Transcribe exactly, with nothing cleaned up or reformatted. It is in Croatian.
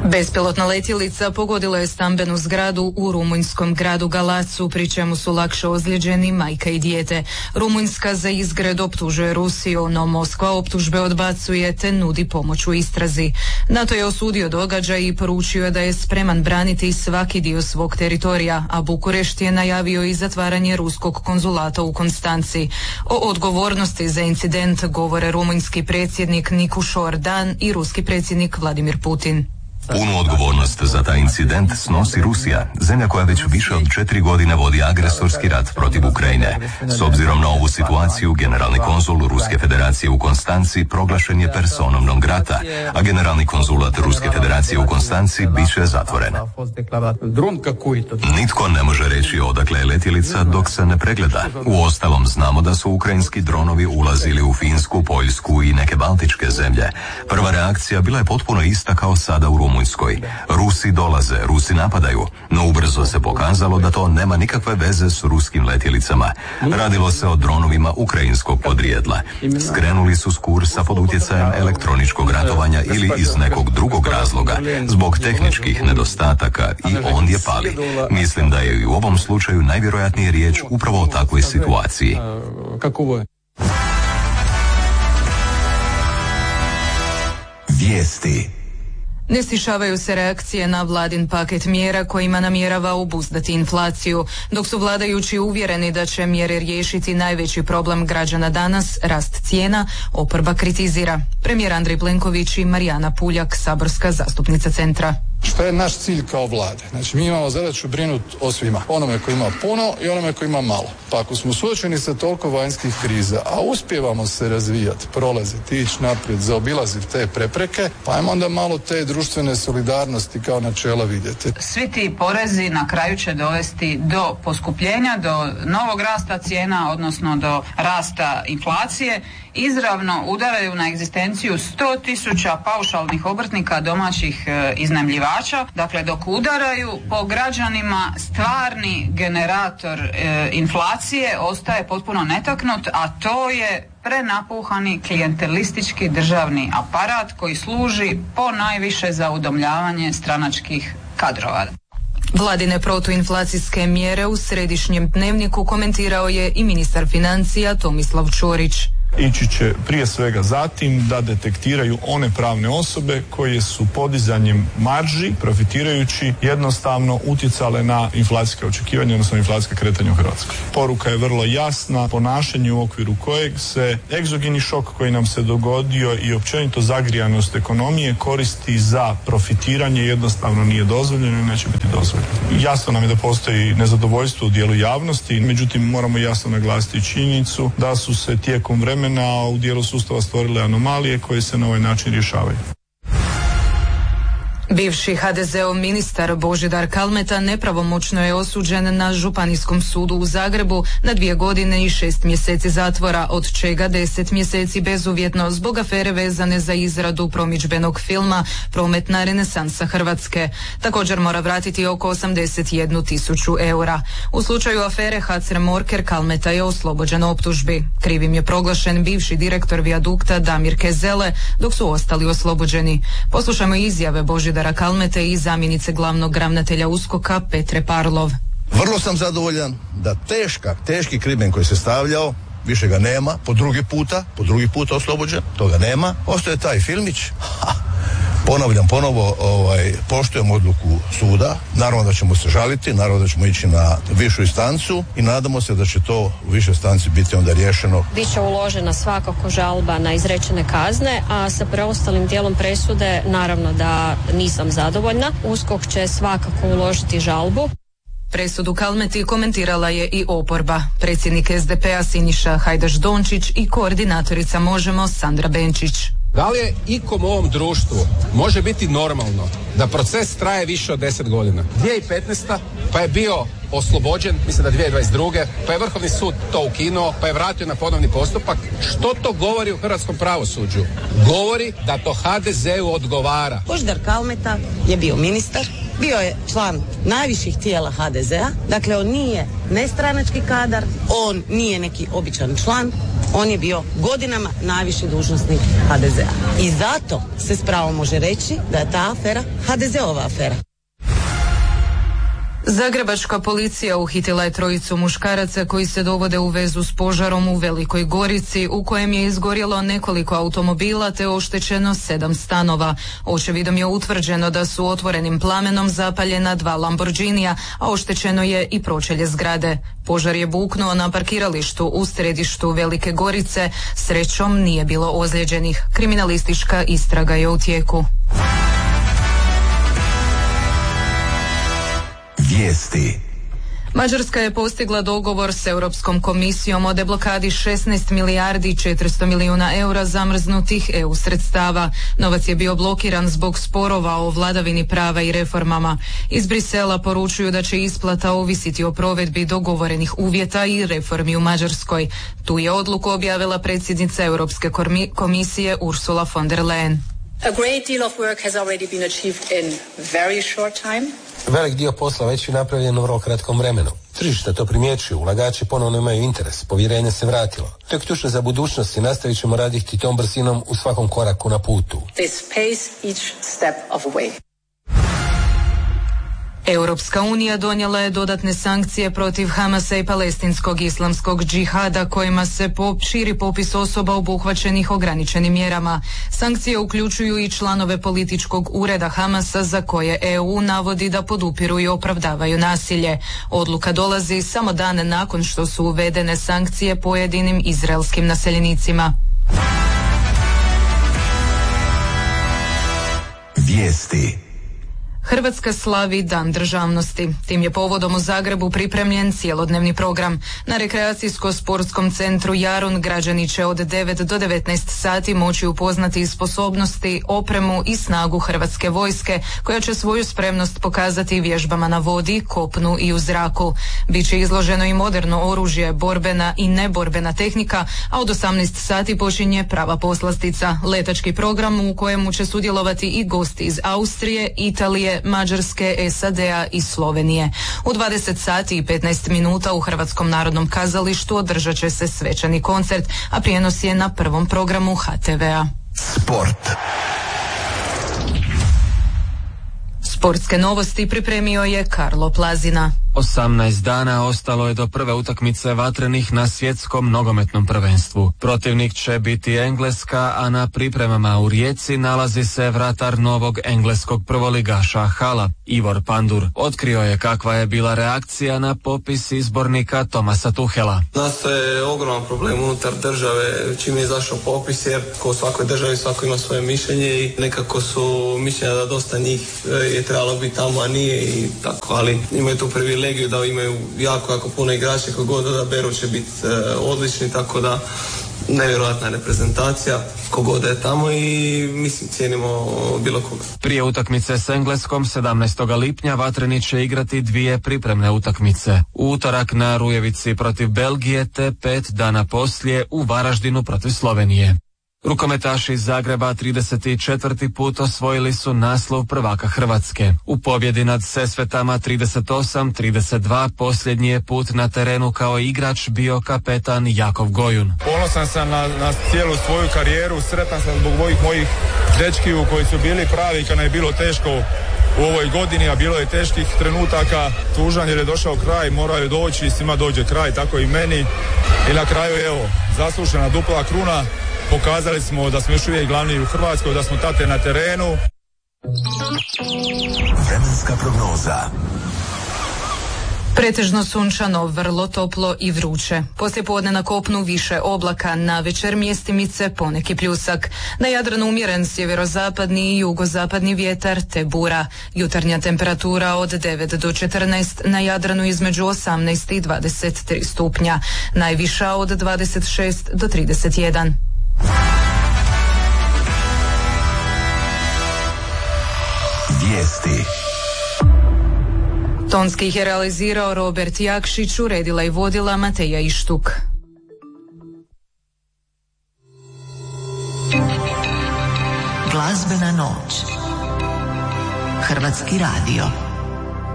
Bespilotna letjelica pogodila je stambenu zgradu u rumunjskom gradu Galacu, pri čemu su lakše ozlijeđeni majka i dijete. Rumunjska za izgred optužuje Rusiju, no Moskva optužbe odbacuje te nudi pomoć u istrazi. NATO je osudio događaj i poručio da je spreman braniti svaki dio svog teritorija, a Bukurešt je najavio i zatvaranje ruskog konzulata u Konstanci. O odgovornosti za incident govore rumunjski predsjednik Nikuš Ordan i ruski predsjednik Vladimir Putin. Punu odgovornost za taj incident snosi Rusija, zemlja koja već više od četiri godine vodi agresorski rat protiv Ukrajine. S obzirom na ovu situaciju, generalni konzul Ruske federacije u Konstanci proglašen je personom non grata, a generalni konzulat Ruske federacije u Konstanci bit će zatvoren. Nitko ne može reći odakle je letjelica dok se ne pregleda. Uostalom, znamo da su ukrajinski dronovi ulazili u Finsku, Poljsku i neke baltičke zemlje. Prva reakcija bila je potpuno ista kao sada u Rumunjskoj. Rusi dolaze, Rusi napadaju, no ubrzo se pokazalo da to nema nikakve veze s ruskim letjelicama. Radilo se o dronovima ukrajinskog podrijetla. Skrenuli su s kursa pod utjecajem elektroničkog ratovanja ili iz nekog drugog razloga, zbog tehničkih nedostataka, i ondje pali. Mislim da je i u ovom slučaju najvjerojatnije riječ upravo o takvoj situaciji. Vijesti. Ne stišavaju se reakcije na vladin paket mjera kojima namjerava obuzdati inflaciju, dok su vladajući uvjereni da će mjere riješiti najveći problem građana danas, rast cijena, oporba kritizira. Premijer Andrej Plenković i Marijana Puljak, saborska zastupnica Centra. Što je naš cilj kao vlade? Znači, mi imamo zadaću brinuti o svima. Onome koji ima puno i onome koji ima malo. Pa ako smo suočeni sa toliko vanjskih kriza, a uspijevamo se razvijati, prolaziti, ići naprijed, zaobilaziti te prepreke, pa ajmo onda malo te društvene solidarnosti kao načela vidjeti. Svi ti porezi na kraju će dovesti do poskupljenja, do novog rasta cijena, odnosno do rasta inflacije. Izravno udaraju na egzistenciju sto tisuća paušalnih obrtnika, domaćih e, iznajmljivača. Dakle, dok udaraju po građanima, stvarni generator e, inflacije ostaje potpuno netaknut, a to je prenapuhani klijentelistički državni aparat koji služi po najviše za udomljavanje stranačkih kadrova. Vladine protuinflacijske mjere u Središnjem dnevniku komentirao je i ministar financija Tomislav Ćorić. Ići će prije svega zatim da detektiraju one pravne osobe koje su podizanjem marži, profitirajući, jednostavno utjecale na inflacijske očekivanja, odnosno inflacijska kretanja u Hrvatskoj. Poruka je vrlo jasna, ponašanje u okviru kojeg se egzogeni šok koji nam se dogodio i općenito zagrijanost ekonomije koristi za profitiranje, jednostavno nije dozvoljeno i neće biti dozvoljeno. Jasno nam je da postoji nezadovoljstvo u dijelu javnosti, međutim moramo jasno naglasiti činjenicu da su se tijekom vremena a u dijelu sustava stvorile anomalije koje se na ovaj način rješavaju. Bivši ha de zeov ministar Božidar Kalmeta nepravomoćno je osuđen na Županijskom sudu u Zagrebu na dvije godine i šest mjeseci zatvora, od čega deset mjeseci bezuvjetno zbog afere vezane za izradu promidžbenog filma Prometna renesansa Hrvatske. Također mora vratiti oko osamdeset jednu tisuću eura. U slučaju afere Hacer Morker Kalmeta je oslobođen optužbi. Krivim je proglašen bivši direktor Vijadukta Damir Kezele, dok su ostali oslobođeni. Poslušajmo izjave Božidara Kalmete i zamjenice glavnog ravnatelja uskoka Petre Parlov. Vrlo sam zadovoljan da teška, teški krimen koji se stavljao, više ga nema, po drugi puta, po drugi puta oslobođen, toga nema. Ostaje taj filmić. Ha, ponavljam ponovo, ovaj, poštujem odluku suda, naravno da ćemo se žaliti, naravno da ćemo ići na višu instancu i nadamo se da će to u višoj instanci biti onda riješeno. Biće uložena svakako žalba na izrečene kazne, a sa preostalim dijelom presude naravno da nisam zadovoljna. USKOK će svakako uložiti žalbu. Presudu Kalmeti komentirala je i oporba. Predsjednik es de pe a Siniša Hajdaš Dončić i koordinatorica Možemo Sandra Benčić. Da li je ikom u ovom društvu može biti normalno da proces traje više od deset godina? dvije tisuće petnaesta pa je bio oslobođen, mislim da dvije tisuće dvadeset druge pa je Vrhovni sud to ukinuo, pa je vratio na ponovni postupak. Što to govori u hrvatskom pravosuđu? Govori da to ha de zeu odgovara. Božidar Kalmeta je bio ministar, bio je član najviših tijela ha de zea, dakle on nije nestranački kadar, on nije neki običan član On je bio godinama najviši dužnosnik ha de zea. I zato se s pravom može reći da je ta afera ha de zeova afera. Zagrebačka policija uhitila je trojicu muškaraca koji se dovode u vezu s požarom u Velikoj Gorici u kojem je izgorjelo nekoliko automobila te oštećeno sedam stanova. Očevidom je utvrđeno da su otvorenim plamenom zapaljena dva Lamborghinija, a oštećeno je i pročelje zgrade. Požar je buknuo na parkiralištu u središtu Velike Gorice. Srećom nije bilo ozlijeđenih. Kriminalistička istraga je u tijeku. Vijesti. Mađarska je postigla dogovor s Europskom komisijom o deblokadi šesnaest milijardi i četiristo milijuna eura zamrznutih E U sredstava. Novac je bio blokiran zbog sporova o vladavini prava i reformama. Iz Brisela poručuju da će isplata ovisiti o provedbi dogovorenih uvjeta i reformi u Mađarskoj. Tu je odluku objavila predsjednica Europske komisije Ursula von der Leyen. A great deal of work has already been achieved in very short time. Velik dio posla već je napravljen u vrlo kratkom vremenu. Tržište to primjećuju, ulagači ponovno imaju interes, povjerenje se vratilo. To je ključno za budućnost i nastavit ćemo raditi tom brzinom u svakom koraku na putu. This pace each step of the way. Europska unija donijela je dodatne sankcije protiv Hamasa i palestinskog islamskog džihada kojima se pop, širi popis osoba obuhvaćenih ograničenim mjerama. Sankcije uključuju i članove političkog ureda Hamasa za koje E U navodi da podupiru i opravdavaju nasilje. Odluka dolazi samo dan nakon što su uvedene sankcije pojedinim izraelskim naseljenicima. Vijesti. Hrvatska slavi Dan državnosti. Tim je povodom u Zagrebu pripremljen cjelodnevni program. Na rekreacijsko-sportskom centru Jarun građani će od devet do devetnaest sati moći upoznati sposobnosti, opremu i snagu Hrvatske vojske, koja će svoju spremnost pokazati vježbama na vodi, kopnu i u zraku. Biće izloženo i moderno oružje, borbena i neborbena tehnika, a od osamnaest sati počinje prava poslastica, letački program u kojemu će sudjelovati i gosti iz Austrije, Italije, Mađarske, S A D-a i Slovenije. U dvadeset sati i petnaest minuta u Hrvatskom narodnom kazalištu održat će se svečani koncert, a prijenos je na prvom programu H T V-a. Sport. Sportske novosti pripremio je Karlo Plazina. osamnaest dana ostalo je do prve utakmice vatrenih na svjetskom nogometnom prvenstvu. Protivnik će biti Engleska, a na pripremama u Rijeci nalazi se vratar novog engleskog prvoligaša Hala, Ivor Pandur. Otkrio je kakva je bila reakcija na popis izbornika Tomasa Tuhela. Nastaje ogroman problem unutar države čim je izašao popis, jer ko u svakoj državi svako ima svoje mišljenje i nekako su mišljenja da dosta njih je trebalo biti tamo, a nije i tako, ali imaju tu privilegiju da imaju jako, jako puno igrače koji god odaberu će biti e, odlični, tako da nevjerojatna reprezentacija kogod je tamo i mislim cijenimo bilo koga. Prije utakmice s Engleskom sedamnaestog lipnja vatreni će igrati dvije pripremne utakmice. U utorak na Rujevici protiv Belgije te pet dana poslije u Varaždinu protiv Slovenije. Rukometaši iz Zagreba trideset četvrti put osvojili su naslov prvaka Hrvatske. U pobjedi nad Sesvetama trideset osam trideset dva posljednji je put na terenu kao igrač bio kapetan Jakov Gojun. Ponosan sam na, na cijelu svoju karijeru, sretan sam zbog ovih mojih dečkiju koji su bili pravi kad je bilo teško u ovoj godini, a bilo je teških trenutaka. Tužan jer je došao kraj, morao je doći i svima dođe kraj, tako i meni. I na kraju, evo, zaslužena dupla kruna. Pokazali smo da smo još uvijek glavni u Hrvatskoj, da smo tate na terenu. Vremenska prognoza. Pretežno sunčano, vrlo toplo i vruće. Poslije podne na kopnu više oblaka, na večer mjestimice poneki pljusak. Na Jadranu umjeren sjeverozapadni i jugozapadni vjetar te bura. Jutarnja temperatura od devet do četrnaest, na Jadranu između osamnaest i dvadeset tri stupnja. Najviša od dvadeset šest do trideset jedan. Vijesti. Tonski ih je realizirao Robert Jakšić, uredila i vodila Mateja Ištuk. Glazbena noć. Hrvatski radio.